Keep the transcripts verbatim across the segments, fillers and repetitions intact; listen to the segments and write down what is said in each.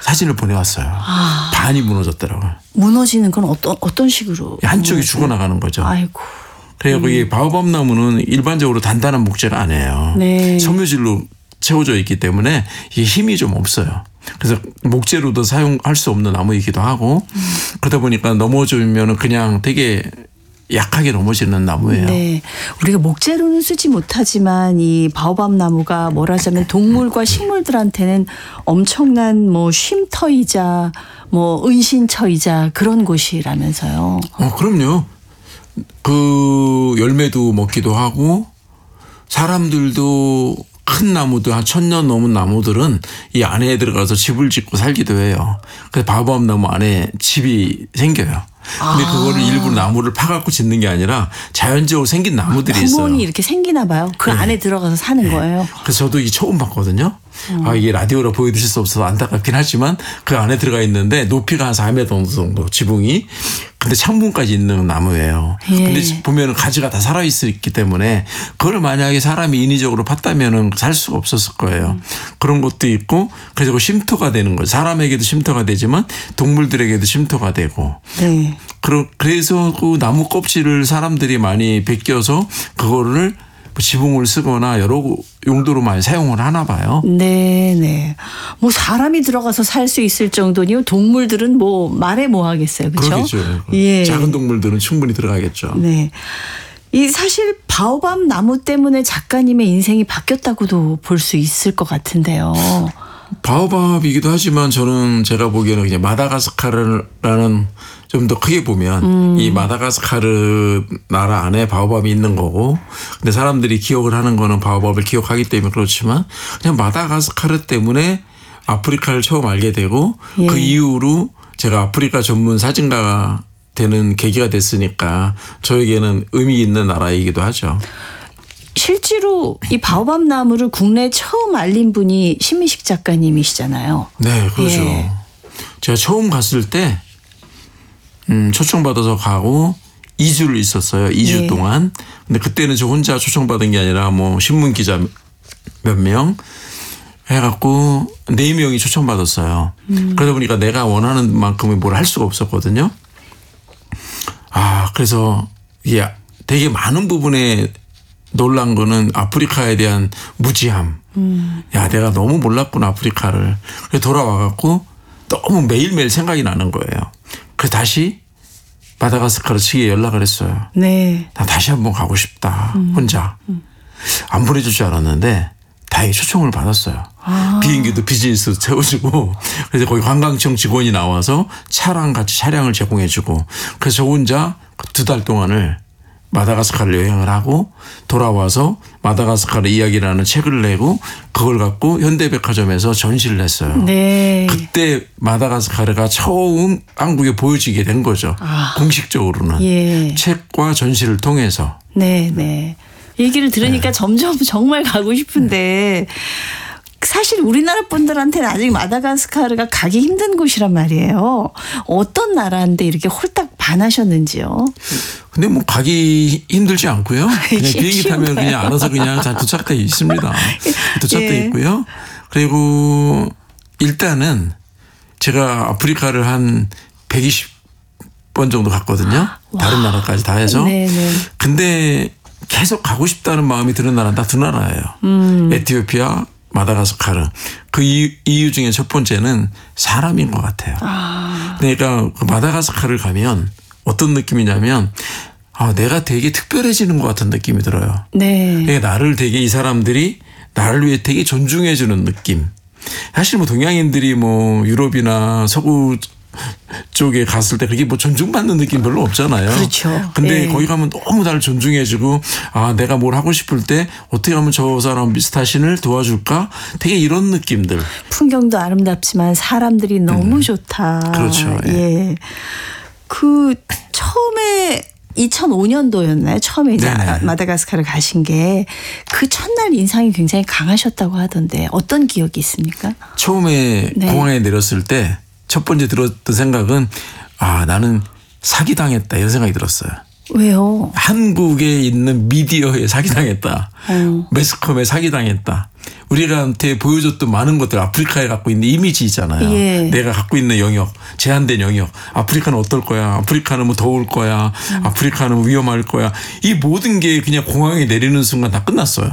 사진을 보내왔어요. 아. 반이 무너졌더라고요. 무너지는 건 어떤 어떤 식으로? 한쪽이 무너져요? 죽어나가는 거죠. 아이고. 그래서 음. 이 바오밥 나무는 일반적으로 단단한 목재가 아니에요. 네. 섬유질로 채워져 있기 때문에 이게 힘이 좀 없어요. 그래서 목재로도 사용할 수 없는 나무이기도 하고 음. 그러다 보니까 넘어지면 그냥 되게 약하게 넘어지는 나무예요. 네, 우리가 목재로는 쓰지 못하지만 이 바오밥 나무가 뭐라자면 동물과 식물들한테는 엄청난 뭐 쉼터이자 뭐 은신처이자 그런 곳이라면서요. 어, 그럼요. 그 열매도 먹기도 하고 사람들도 큰 나무들 한 천년 넘은 나무들은 이 안에 들어가서 집을 짓고 살기도 해요. 그래서 바오밥 나무 안에 집이 생겨요. 근데 아. 그거를 일부 나무를 파갖고 짓는 게 아니라 자연적으로 생긴 나무들이 구멍이 있어요. 구멍이 이렇게 생기나 봐요. 그 네. 안에 들어가서 사는 네. 거예요. 그래서 저도 이 처음 봤거든요. 음. 아, 이게 라디오로 보여드릴 수 없어서 안타깝긴 하지만 그 안에 들어가 있는데 높이가 한 사 미터 정도 지붕이. 근데 창문까지 있는 나무예요. 예. 근데 보면은 가지가 다 살아있기 때문에 그걸 만약에 사람이 인위적으로 팠다면은 살 수가 없었을 거예요. 음. 그런 것도 있고 그래서 쉼터가 되는 거죠. 사람에게도 쉼터가 되지만 동물들에게도 쉼터가 되고. 네. 그래서 그 나무 껍질을 사람들이 많이 베껴서 그거를 지붕을 쓰거나 여러 용도로 많이 사용을 하나 봐요. 네, 네. 뭐 사람이 들어가서 살 수 있을 정도니 동물들은 뭐 말해 뭐 하겠어요. 그렇죠? 그렇죠. 예. 작은 동물들은 충분히 들어가겠죠. 네. 이 사실 바오밥 나무 때문에 작가님의 인생이 바뀌었다고도 볼 수 있을 것 같은데요. 바오밥이기도 하지만 저는 제가 보기에는 그냥 마다가스카르라는 좀 더 크게 보면 음. 이 마다가스카르 나라 안에 바오밥이 있는 거고 근데 사람들이 기억을 하는 거는 바오밥을 기억하기 때문에 그렇지만 그냥 마다가스카르 때문에 아프리카를 처음 알게 되고 예. 그 이후로 제가 아프리카 전문 사진가가 되는 계기가 됐으니까 저에게는 의미 있는 나라이기도 하죠. 실제로 이 바오밥 나무를 국내에 처음 알린 분이 신미식 작가님이시잖아요. 네, 그렇죠. 예. 제가 처음 갔을 때 음, 초청받아서 가고 이 주를 있었어요. 이 주 예. 동안. 근데 그때는 저 혼자 초청받은 게 아니라 뭐 신문 기자 몇 명 해갖고 네 명이 초청받았어요. 음. 그러다 보니까 내가 원하는 만큼의 뭘 할 수가 없었거든요. 아, 그래서 이게 되게 많은 부분에 놀란 거는 아프리카에 대한 무지함. 음. 야, 내가 너무 몰랐구나, 아프리카를. 그래서 돌아와갖고 너무 매일매일 생각이 나는 거예요. 그래서 다시 마다가스카르 측에 연락을 했어요. 네. 나 다시 한번 가고 싶다. 음. 혼자. 음. 안 보내줄 줄 알았는데 다행히 초청을 받았어요. 아. 비행기도 비즈니스로 채워주고 그래서 거기 관광청 직원이 나와서 차랑 같이 차량을 제공해주고 그래서 저 혼자 두 달 동안을 마다가스카르 여행을 하고 돌아와서 마다가스카르 이야기라는 책을 내고 그걸 갖고 현대백화점에서 전시를 했어요. 네. 그때 마다가스카르가 처음 한국에 보여지게 된 거죠. 아. 공식적으로는. 예. 책과 전시를 통해서. 네, 네. 얘기를 들으니까 네. 점점 정말 가고 싶은데 사실 우리나라 분들한테는 아직 마다가스카르가 가기 힘든 곳이란 말이에요. 어떤 나라인데 이렇게 홀딱 반하셨는지요? 근데 뭐 가기 힘들지 않고요. 그냥 비행기 타면 그냥 알아서 그냥 잘 도착돼 있습니다. 도착돼 예. 있고요. 그리고 일단은 제가 아프리카를 한 백이십 번 정도 갔거든요. 와. 다른 나라까지 다 해서. 네네. 근데 계속 가고 싶다는 마음이 드는 나라는 딱 두 나라예요. 음. 에티오피아, 마다가스카르. 그 이유, 이유 중에 첫 번째는 사람인 것 같아요. 아. 그러니까 그 마다가스카르를 가면 어떤 느낌이냐면 아, 내가 되게 특별해지는 것 같은 느낌이 들어요. 네. 그러니까 나를 되게 이 사람들이 나를 위해 되게 존중해 주는 느낌. 사실 뭐 동양인들이 뭐 유럽이나 서구 쪽에 갔을 때 그게 뭐 존중받는 느낌 별로 없잖아요. 그렇죠. 근데 네. 거기 가면 너무 나를 존중해주고 아 내가 뭘 하고 싶을 때 어떻게 하면 저 사람 비슷하신을 도와줄까? 되게 이런 느낌들. 풍경도 아름답지만 사람들이 너무 음. 좋다. 그렇죠. 예. 예. 그 처음에 이천오 년도였나요? 처음에 이제 네네. 마다가스카르 가신 게 그 첫날 인상이 굉장히 강하셨다고 하던데 어떤 기억이 있습니까? 처음에 네. 공항에 내렸을 때 첫 번째 들었던 생각은 아 나는 사기당했다 이런 생각이 들었어요. 왜요? 한국에 있는 미디어에 사기당했다. 어. 매스컴에 사기당했다. 우리한테 보여줬던 많은 것들 아프리카에 갖고 있는 이미지 있잖아요. 예. 내가 갖고 있는 영역, 제한된 영역. 아프리카는 어떨 거야. 아프리카는 뭐 더울 거야. 음. 아프리카는 위험할 거야. 이 모든 게 그냥 공항에 내리는 순간 다 끝났어요.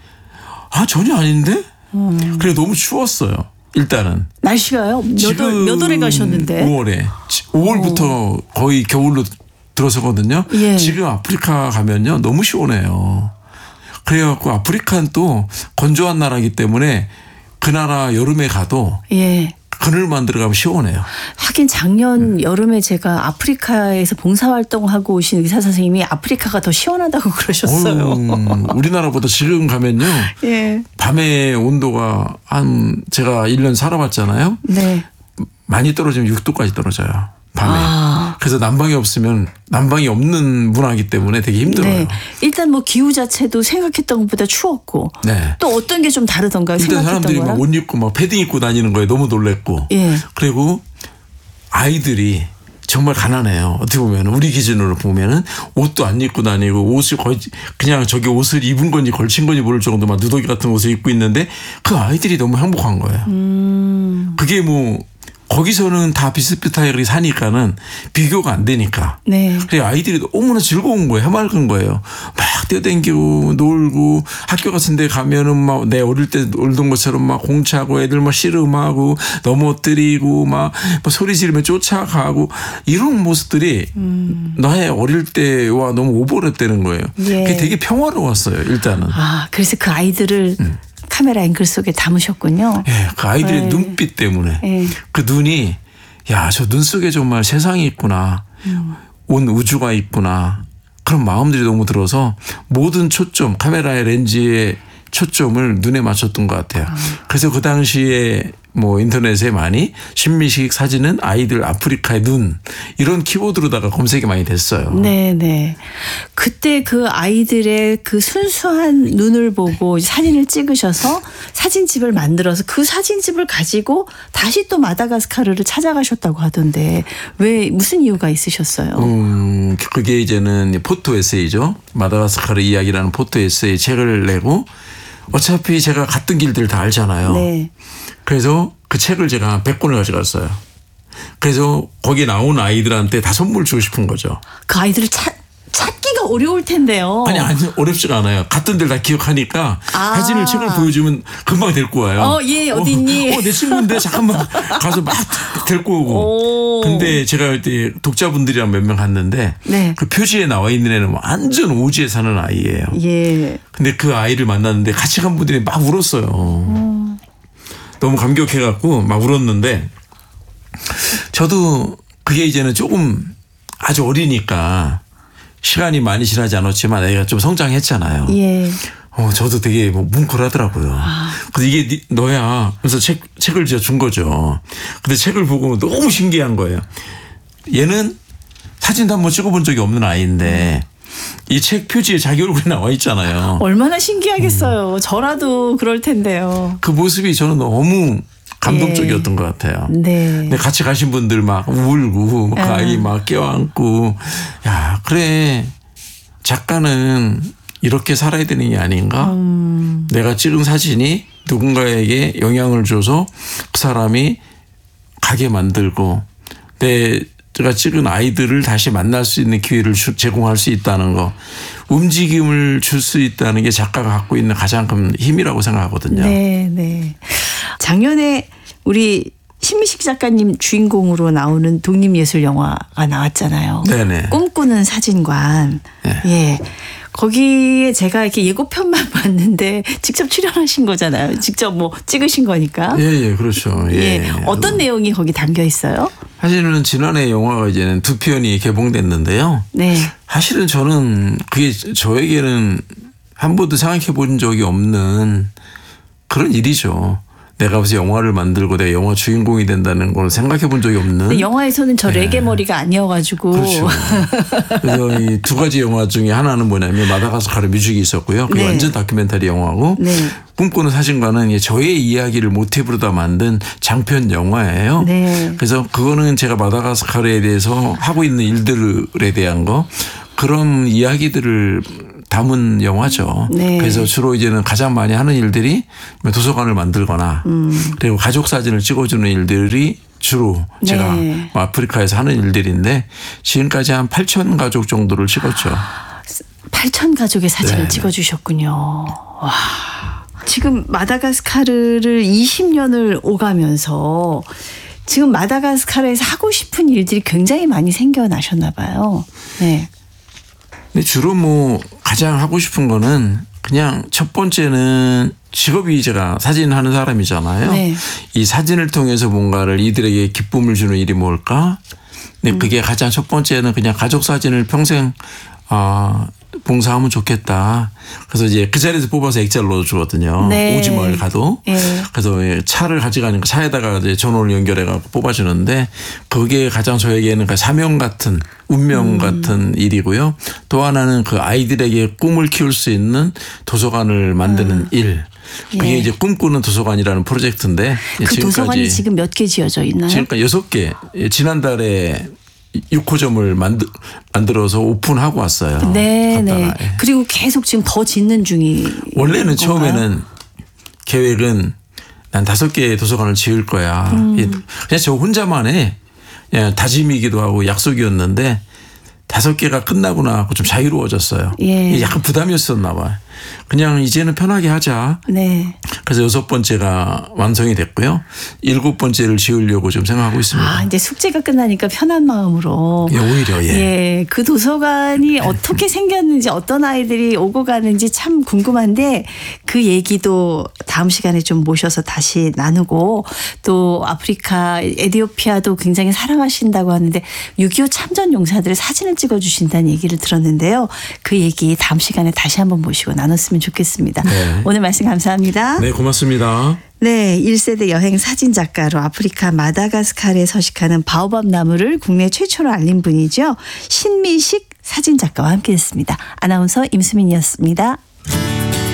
아 전혀 아닌데? 음. 그래 너무 추웠어요. 일단은. 날씨가요? 몇, 월, 몇 월에 가셨는데? 오월에. 오월부터 오. 거의 겨울로 들어서거든요. 예. 지금 아프리카 가면요. 너무 시원해요. 그래갖고 아프리카는 또 건조한 나라이기 때문에 그 나라 여름에 가도 예. 그늘만 들어가면 시원해요. 하긴 작년 음. 여름에 제가 아프리카에서 봉사활동하고 오신 의사 선생님이 아프리카가 더 시원하다고 그러셨어요. 음, 우리나라보다 지금 가면요. 예. 밤에 온도가 한 제가 일 년 살아봤잖아요. 네. 많이 떨어지면 육 도까지 떨어져요. 밤에. 아. 그래서 난방이 없으면 난방이 없는 문화이기 때문에 되게 힘들어요. 네. 일단 뭐 기후 자체도 생각했던 것보다 추웠고 네. 또 어떤 게 좀 다르던가요? 일단 사람들이 막 옷 입고 막 패딩 입고 다니는 거에 너무 놀랬고 예. 그리고 아이들이 정말 가난해요. 어떻게 보면 우리 기준으로 보면은 옷도 안 입고 다니고 옷을 거의 그냥 저기 옷을 입은 건지 걸친 건지 모를 정도만 누더기 같은 옷을 입고 있는데 그 아이들이 너무 행복한 거예요. 음. 그게 뭐 거기서는 다 비슷비슷하게 사니까는 비교가 안 되니까. 네. 그래 아이들이 너무나 즐거운 거예요. 해맑은 거예요. 막 뛰어다니고 놀고 학교 같은 데 가면은 막 내 어릴 때 놀던 것처럼 막 공차고 애들 막 씨름하고 넘어뜨리고 막 소리 지르면 쫓아가고 이런 모습들이 음. 나의 어릴 때와 너무 오버랩되는 거예요. 예. 그게 되게 평화로웠어요. 일단은. 아 그래서 그 아이들을 음. 카메라 앵글 속에 담으셨군요. 예, 그 아이들의 네. 눈빛 때문에 네. 그 눈이 야, 저 눈 속에 정말 세상이 있구나. 음. 온 우주가 있구나. 그런 마음들이 너무 들어서 모든 초점, 카메라의 렌즈의 초점을 눈에 맞췄던 것 같아요. 아. 그래서 그 당시에 뭐 인터넷에 많이 신미식 사진은 아이들 아프리카의 눈 이런 키워드로다가 검색이 많이 됐어요. 네네. 그때 그 아이들의 그 순수한 눈을 보고 사진을 찍으셔서 사진집을 만들어서 그 사진집을 가지고 다시 또 마다가스카르를 찾아가셨다고 하던데 왜 무슨 이유가 있으셨어요? 음, 그게 이제는 포토 에세이죠. 마다가스카르 이야기라는 포토 에세이 책을 내고 어차피 제가 갔던 길들 다 알잖아요. 네. 그래서 그 책을 제가 백 권을 가져갔어요. 그래서 거기 나온 아이들한테 다 선물 주고 싶은 거죠. 그 아이들을 찾, 찾기가 어려울 텐데요. 아니, 아니, 어렵지가 않아요. 갔던 데를 다 기억하니까 아. 사진을 책을 보여주면 금방 데리고 와요. 어, 예, 어디 있니? 어, 어, 내 친구인데 잠깐만 가서 막 데리고 오고. 오. 근데 제가 그때 독자분들이랑 몇 명 갔는데 네. 그 표지에 나와 있는 애는 완전 오지에 사는 아이예요. 예. 근데 그 아이를 만났는데 같이 간 분들이 막 울었어요. 음. 너무 감격해갖고 막 울었는데 저도 그게 이제는 조금 아주 어리니까 시간이 많이 지나지 않았지만 애가 좀 성장했잖아요. 예. 어, 저도 되게 뭐 뭉클하더라고요. 아. 근데 이게 너야. 그래서 책, 책을 제가 준 거죠. 근데 책을 보고 너무 신기한 거예요. 얘는 사진도 한번 찍어본 적이 없는 아이인데 이 책 표지에 자기 얼굴이 나와 있잖아요. 얼마나 신기하겠어요. 음. 저라도 그럴 텐데요. 그 모습이 저는 너무 감동적이었던 예. 것 같아요. 네. 근데 같이 가신 분들 막 울고 그 아이 막 껴안고 야 그래 작가는 이렇게 살아야 되는 게 아닌가. 음. 내가 찍은 사진이 누군가에게 영향을 줘서 그 사람이 가게 만들고 내 제가 찍은 아이들을 다시 만날 수 있는 기회를 제공할 수 있다는 거. 움직임을 줄 수 있다는 게 작가가 갖고 있는 가장 큰 힘이라고 생각하거든요. 네, 네. 작년에 우리 신미식 작가님 주인공으로 나오는 독립예술 영화가 나왔잖아요. 네네. 꿈꾸는 사진관. 네. 예. 거기에 제가 이렇게 예고편만 봤는데 직접 출연하신 거잖아요. 직접 뭐 찍으신 거니까. 예, 예, 그렇죠. 예. 예. 어떤 내용이 거기 담겨 있어요? 사실은 지난해 영화가 이제는 두 편이 개봉됐는데요. 네. 사실은 저는 그게 저에게는 한 번도 생각해 본 적이 없는 그런 일이죠. 내가 무슨 영화를 만들고 내가 영화 주인공이 된다는 걸 생각해 본 적이 없는. 영화에서는 저 레게 네. 머리가 아니어가지고. 그렇죠. 그래서 이 두 가지 영화 중에 하나는 뭐냐면 마다가스카르 뮤직이 있었고요. 그게 네. 완전 다큐멘터리 영화고. 네. 꿈꾸는 사진관은 저의 이야기를 모티브로다 만든 장편 영화예요. 네. 그래서 그거는 제가 마다가스카르에 대해서 하고 있는 일들에 대한 거. 그런 이야기들을 담은 영화죠. 네. 그래서 주로 이제는 가장 많이 하는 일들이 도서관을 만들거나 음. 그리고 가족 사진을 찍어주는 일들이 주로 제가 네. 아프리카에서 하는 일들인데 지금까지 한 팔천 가족 정도를 찍었죠. 팔천 가족의 사진을 네. 찍어주셨군요. 와. 지금 마다가스카르를 이십 년을 오가면서 지금 마다가스카르에서 하고 싶은 일들이 굉장히 많이 생겨나셨나 봐요. 네. 근데 주로 뭐 가장 하고 싶은 거는 그냥 첫 번째는 직업이 제가 사진하는 사람이잖아요. 네. 이 사진을 통해서 뭔가를 이들에게 기쁨을 주는 일이 뭘까? 근데 그게 가장 첫 번째는 그냥 가족 사진을 평생 아, 봉사하면 좋겠다. 그래서 이제 그 자리에서 뽑아서 액자를 넣어주거든요. 네. 오지마을 가도. 네. 그래서 차를 가져가니까 차에다가 이제 전원을 연결해갖고 뽑아주는데 그게 가장 저에게는 사명 같은 운명 음. 같은 일이고요. 또 하나는 그 아이들에게 꿈을 키울 수 있는 도서관을 만드는 음. 일. 그게 예. 이제 꿈꾸는 도서관이라는 프로젝트인데 그 지금까지 도서관이 지금 몇 개 지어져 있나요? 지금까지 여섯 개. 지난달에 육 호점을 만들, 만들어서 오픈하고 왔어요. 네, 네. 그리고 계속 지금 더 짓는 중이. 원래는 건가요? 처음에는 계획은 난 다섯 개의 도서관을 지을 거야. 음. 그냥 저 혼자만의 그냥 다짐이기도 하고 약속이었는데 다섯 개가 끝나고 나고 좀 자유로워졌어요. 예. 약간 부담이었었나 봐요. 그냥 이제는 편하게 하자. 네. 그래서 여섯 번째가 완성이 됐고요. 일곱 번째를 지으려고 좀 생각하고 있습니다. 아, 이제 숙제가 끝나니까 편한 마음으로. 예, 오히려 예. 예, 그 도서관이 어떻게 생겼는지 어떤 아이들이 오고 가는지 참 궁금한데 그 얘기도 다음 시간에 좀 모셔서 다시 나누고 또 아프리카 에티오피아도 굉장히 사랑하신다고 하는데 육이오 참전 용사들의 사진을 찍어주신다는 얘기를 들었는데요. 그 얘기 다음 시간에 다시 한번 모시고 나눴으면 좋겠습니다. 네. 오늘 말씀 감사합니다. 네, 고맙습니다. 네, 일 세대 여행 사진 작가로 아프리카 마다가스카르에 서식하는 바오밥 나무를 국내 최초로 알린 분이죠. 신미식 사진 작가와 함께했습니다. 아나운서 임수민이었습니다.